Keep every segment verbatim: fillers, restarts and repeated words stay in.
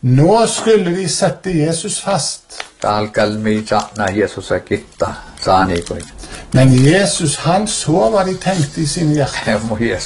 Nå skulle de sette Jesus fast. Men Jesus, han så hva de tenkte i sine hjerter.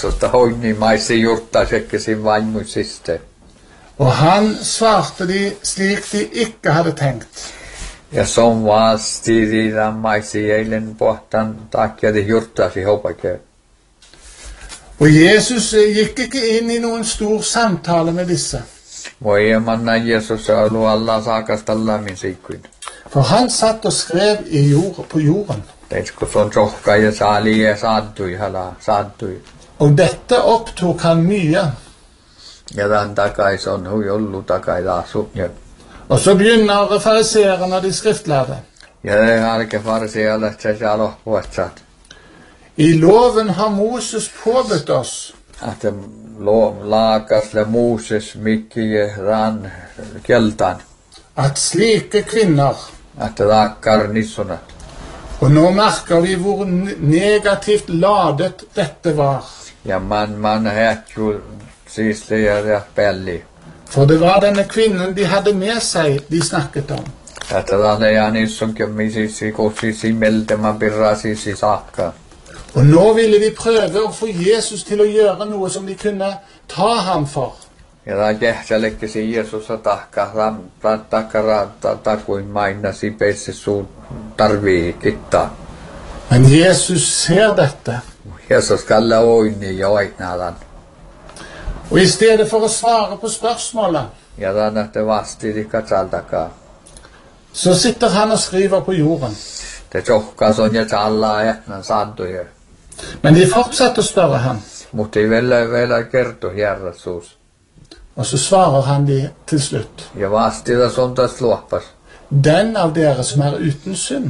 Og han svarte de slik de ikke hadde tenkt. Ja som var styrida maisielen pohtan takia de hjortasi hopake. Og Jesus gikk ikke inn i noen stor samtale med disse. Voi manna Jesus alu alla saakastalla min siikuin. For han satt og skrev i jord, på jorden. Teitsko son sohka ja saali ja saattui hala saattui. Og dette opptok han mye. Ja dan takais on hui ollu takai taasu. Ja. Og så begynner fariseerne og de skriftlærde. Ja det har ikke fariseerne seg alopuatsat. I loven har Moses påbudt oss at lov lakas le Moses mikkie ran keltan. At slike kvinner, at rakkar nissuna. Og nå merker vi hvor negativt ladet dette var. Ja man man het jo siste ja belli. For det var denne kvinnen de hadde med seg, de snakket om. At det er nissun kemmisisi kosisi meldema birrasisi sakka. Og nå ville de prøve å få Jesus til å gjøre noe som de kunne ta ham for. Ja da kehtsälekke si Jesus takka ram takara takuin maina si peisse su tarvii kitta. Men Jesus ser dette. Jesus kalla oini ja oikenalan. Og i stedet for å svare på spørsmålet, ja da nähte vasti di katsaltaka. Så sitter han og skriver på jorden. Det tjohkas on ja alla etnan santuja. Men de fortsatte å spørre ham. Mutta ei vielä vielä kerto Herratsuus. Og så svarer han de til slutt. Ja vasti da sontas luoppas. Den av dere som er uten synd.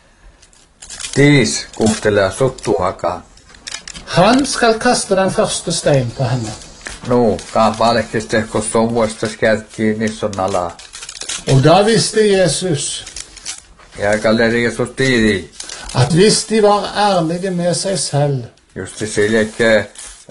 Tiis kuhtelee suttuhakaan. Han skal kaste den første stein på henne. No, kaapalekkiste koska on vuostas kärkkiä nisson alaa. Og da visste Jesus. Ja kalleri Jesus tiidi. At hvis de var ærlige med seg selv. Justi siljekke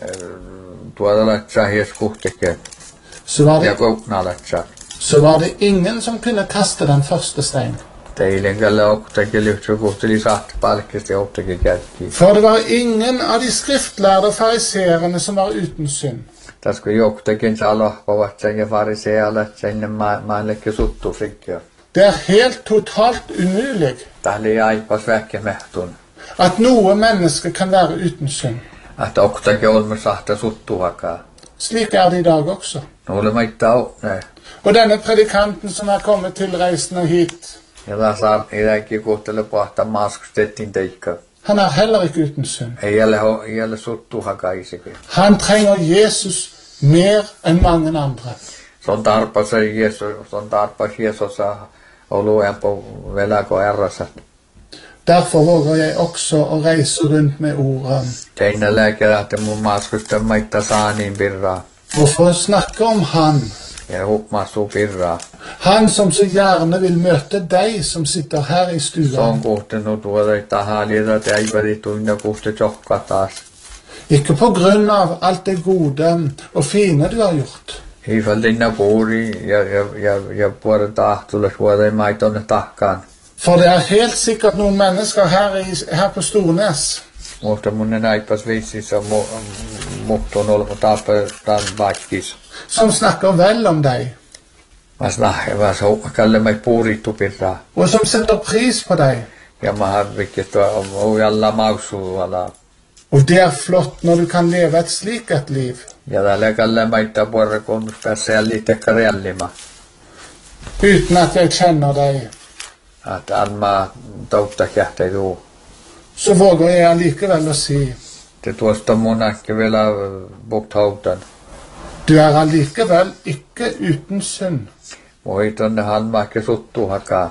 tuoda latsa hies kuhteke. Så var, det, ja koukna latsa. så var det ingen som kunne kaste den første stein. Teilen kalle oktake lyhtsä kuhteli saht palkkiste oktake kärkkiä. For det var ingen av de skriftlærde og fariseerne som var uten synd. Tasko joktakin salohpavat sen ja farisealat sen maillekke suttu frikkiä. Det er helt totalt umulig Tahli aipas väkkemehtun. at noe menneske kan være uten synd. Att oktake olme sahta suttuhakaa. Slik er det i dag også. No ole maitta au, ne. Og denne predikanten som er kommet tilreisende hit, Ja da saa idäkin kuhtele pohta maaskustettiin teikka. han er heller ikke uten synd. Ei ole ei ole suttuhakaa isikin. Han trenger Jesus mer enn mange andre. Son tarpas Jesus, son tarpas Jesus og luen på velako errasat. Derfor våger jeg også å reise rundt med ordet. Teine lääkärä, että mun maaskusta maitta saaniin pirraa. Og for å snakke om han. Ja hupmaasuu pirraa. Han som så gjerne vil møte deg som sitter her i Se stua. on kuhtenut tuoda tahaliita teiveri tunne kuhte tjohka taas. Ikke på grunn av alt det gode og fine du har gjort. Hiifaldinna puuri ja, ja, ja, ja puore tahtulla suoda maitonne tahkaan. For det er helt sikkert noen mennesker her, i, her på Stornes Mutta mun näipas viisissä muhtun olko taapaan vaikkis. som snakker vel om deg, Mas nahe vas kalle mai puurittu pirraa. og som setter pris på deg. Ja mä harvikket on alla mausu ala. Og det er flott når du kan leve et slikt liv. Ja tällä kalle maita puore kun pääsee liitekka reallima. Uten at jeg kjenner deg, Att alma tautta kähtei tuu. så våger jeg allikevel å si, Te tuosta mun äkki vielä buktautan. du er allikevel ikke uten synd. Moi tonne halma äkki suttuhakaa.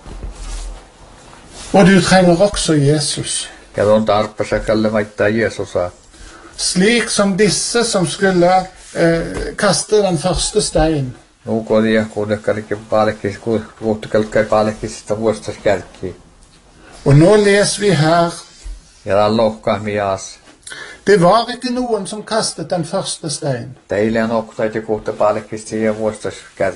Og du trenger også Jesus. Ja ton tarppasa kalle maittaa Jeesusa. Slik som disse som skulle eh, kaste den første stein. Nu kodia kuudekalike paalekis kuudekalkai paalekisista vuostas kärkkiä. Og nå leser vi her, Ja tää lohkahmias. det var ikke noen som kastet den første stein. Teille on oktaita kuutte paalekista ja vuostas kärkkiä.